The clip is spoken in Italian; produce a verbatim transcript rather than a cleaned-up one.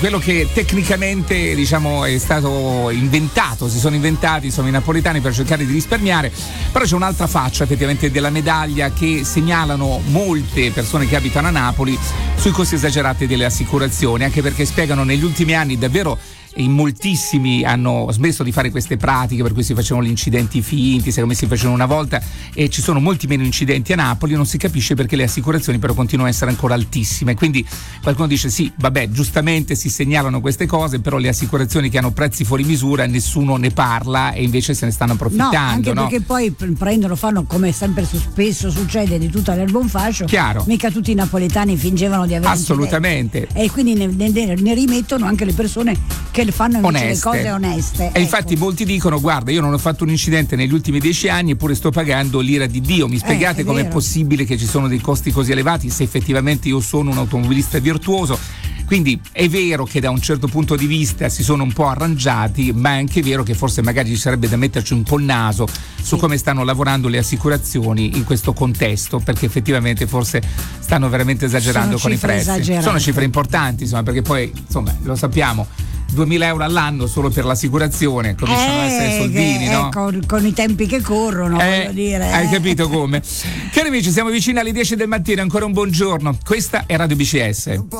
quello che tecnicamente, diciamo, è stato inventato, si sono inventati insomma i napoletani per cercare di risparmiare. Però c'è un'altra faccia effettivamente della medaglia che segnalano molte persone che abitano a Napoli sui costi esagerati delle assicurazioni, anche perché spiegano negli ultimi anni davvero in moltissimi hanno smesso di fare queste pratiche per cui si facevano gli incidenti finti, come si facevano una volta, e ci sono molti meno incidenti a Napoli. Non si capisce perché le assicurazioni però continuano a essere ancora altissime. Quindi qualcuno dice sì, vabbè, giustamente si segnalano queste cose, però le assicurazioni che hanno prezzi fuori misura nessuno ne parla e invece se ne stanno approfittando. No, anche no? perché poi prendono, fanno come sempre spesso succede di tutta l'erba un fascio. Chiaro. Mica tutti i napoletani fingevano di avere assolutamente incidenti. E quindi ne, ne, ne rimettono anche le persone che le fanno invece oneste. le cose oneste. E ecco. Infatti molti dicono: guarda, io non ho fatto un incidente negli ultimi dieci anni eppure sto pagando l'ira di Dio. Mi spiegate eh, com'è possibile che ci sono dei costi così elevati se effettivamente io sono un automobilista virtuoso? Quindi è vero che da un certo punto di vista si sono un po' arrangiati, ma è anche vero che forse magari ci sarebbe da metterci un po' il naso su come stanno lavorando le assicurazioni in questo contesto, perché effettivamente forse stanno veramente esagerando sono con i prezzi. Esagerate. Sono cifre importanti, insomma, perché poi insomma lo sappiamo, duemila euro all'anno solo per l'assicurazione cominciano eh, ad essere soldini, che, no? Eh, con, con i tempi che corrono, eh, voglio dire. Hai eh. capito come? Cari amici, siamo vicini alle dieci del mattino, ancora un buongiorno. Questa è Radio B C S.